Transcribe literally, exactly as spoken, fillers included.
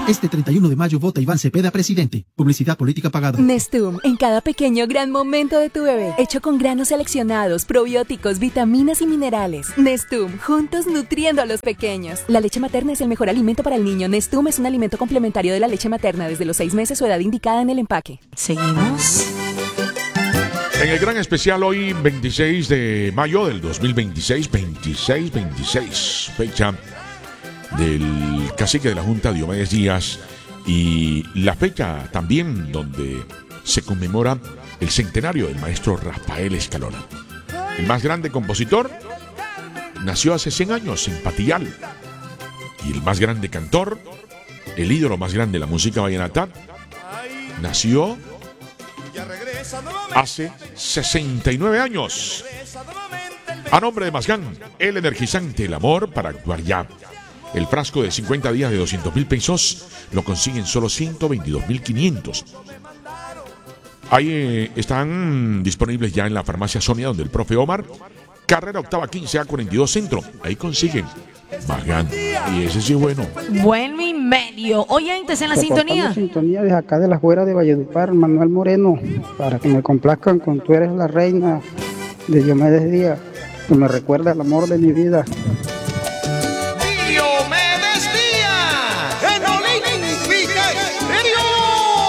Este treinta y uno de mayo vota Iván Cepeda presidente. Publicidad política pagada. Nestum, en cada pequeño gran momento de tu bebé. Hecho con granos seleccionados, probióticos, vitaminas y minerales. Nestum, juntos nutriendo a los pequeños. La leche materna es el mejor alimento para el niño. Nestum es un alimento complementario de la leche materna desde los seis meses o edad indicada en el empaque. Seguimos. En el gran especial hoy, veintiséis de mayo del dos mil veintiséis, veintiséis veintiséis, fecha del cacique de la Junta, Diomedes Díaz, y la fecha también donde se conmemora el centenario del maestro Rafael Escalona. El más grande compositor nació hace cien años en Patillal, y el más grande cantor, el ídolo más grande de la música vallenata, nació hace sesenta y nueve años. A nombre de Mazgán, el energizante, el amor para actuar ya. El frasco de cincuenta días de doscientos mil pesos lo consiguen solo ciento veintidós mil quinientos. Ahí eh, están disponibles ya en la farmacia Sonia, donde el profe Omar, carrera octava quince A cuarenta y dos Centro. Ahí consiguen Mazgán. Y ese sí es bueno. Bueno y medio. Oyentes en la sintonía. sintonía desde acá de la Fuera de Valledupar, Manuel Moreno, para que me complazcan con Tú eres la reina de Diomedes Díaz, que me recuerda el amor de mi vida.